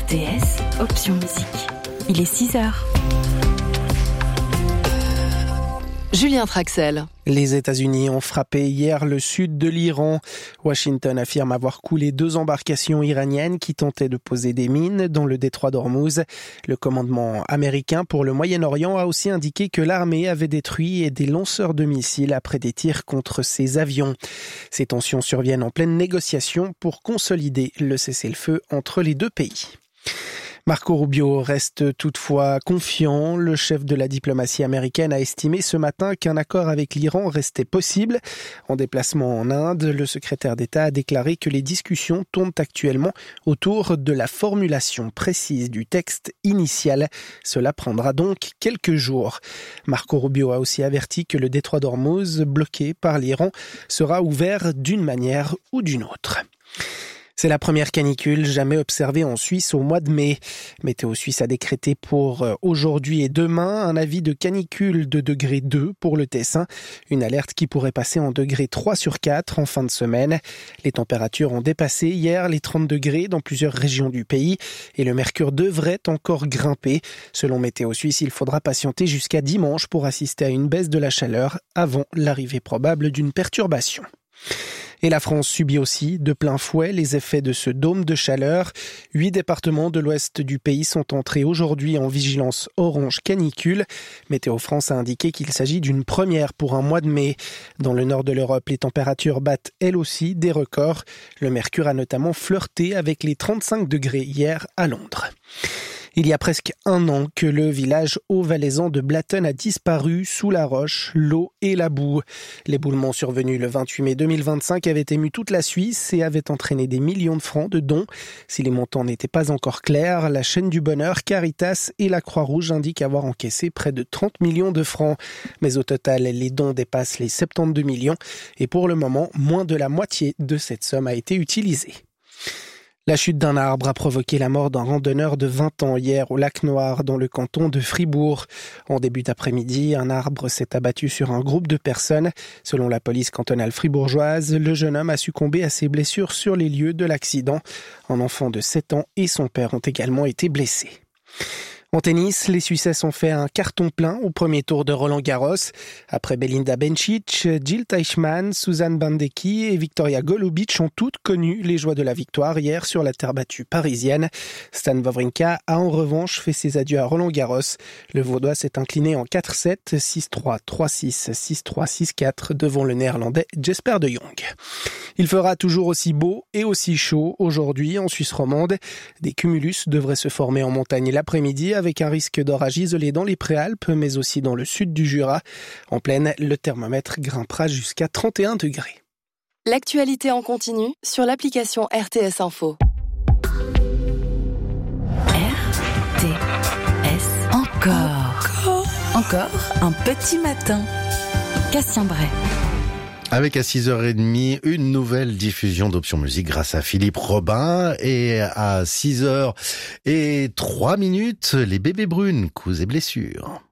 RTS, option musique. Il est 6h. Julien Traxel. Les États-Unis ont frappé hier le sud de l'Iran. Washington affirme avoir coulé 2 embarcations iraniennes qui tentaient de poser des mines dans le détroit d'Ormuz. Le commandement américain pour le Moyen-Orient a aussi indiqué que l'armée avait détruit des lanceurs de missiles après des tirs contre ses avions. Ces tensions surviennent en pleine négociation pour consolider le cessez-le-feu entre les deux pays. Marco Rubio reste toutefois confiant. Le chef de la diplomatie américaine a estimé ce matin qu'un accord avec l'Iran restait possible. En déplacement en Inde, le secrétaire d'État a déclaré que les discussions tournent actuellement autour de la formulation précise du texte initial. Cela prendra donc quelques jours. Marco Rubio a aussi averti que le détroit d'Ormuz, bloqué par l'Iran, sera ouvert d'une manière ou d'une autre. C'est la première canicule jamais observée en Suisse au mois de mai. Météo Suisse a décrété pour aujourd'hui et demain un avis de canicule de degré 2 pour le Tessin. Une alerte qui pourrait passer en degré 3 sur 4 en fin de semaine. Les températures ont dépassé hier les 30 degrés dans plusieurs régions du pays et le mercure devrait encore grimper. Selon Météo Suisse, il faudra patienter jusqu'à dimanche pour assister à une baisse de la chaleur avant l'arrivée probable d'une perturbation. Et la France subit aussi de plein fouet les effets de ce dôme de chaleur. 8 départements de l'ouest du pays sont entrés aujourd'hui en vigilance orange canicule. Météo France a indiqué qu'il s'agit d'une première pour un mois de mai. Dans le nord de l'Europe, les températures battent elles aussi des records. Le mercure a notamment flirté avec les 35 degrés hier à Londres. Il y a presque un an que le village haut-valaisan de Blatten a disparu sous la roche, l'eau et la boue. L'éboulement survenu le 28 mai 2025 avait ému toute la Suisse et avait entraîné des millions de francs de dons. Si les montants n'étaient pas encore clairs, la chaîne du bonheur, Caritas et la Croix-Rouge indiquent avoir encaissé près de 30 millions de francs. Mais au total, les dons dépassent les 72 millions et pour le moment, moins de la moitié de cette somme a été utilisée. La chute d'un arbre a provoqué la mort d'un randonneur de 20 ans hier au lac Noir dans le canton de Fribourg. En début d'après-midi, un arbre s'est abattu sur un groupe de personnes. Selon la police cantonale fribourgeoise, le jeune homme a succombé à ses blessures sur les lieux de l'accident. Un enfant de 7 ans et son père ont également été blessés. En tennis, les Suissesses ont fait un carton plein au premier tour de Roland-Garros. Après Belinda Bencic, Jill Teichmann, Suzanne Bandecki et Victoria Golubic ont toutes connu les joies de la victoire hier sur la terre battue parisienne. Stan Wawrinka a en revanche fait ses adieux à Roland-Garros. Le Vaudois s'est incliné en 4-7, 6-3, 3-6, 6-3, 6-4 devant le néerlandais Jesper de Jong. Il fera toujours aussi beau et aussi chaud aujourd'hui en Suisse romande. Des cumulus devraient se former en montagne l'après-midi avec un risque d'orage isolé dans les Préalpes, mais aussi dans le sud du Jura. En plaine, le thermomètre grimpera jusqu'à 31 degrés. L'actualité en continu sur l'application RTS Info. RTS. Encore un petit matin. Cassien Bray. Avec à 6h30, une nouvelle diffusion d'Option Musique grâce à Philippe Robin. Et à 6h03, les bébés brunes, coups et blessures.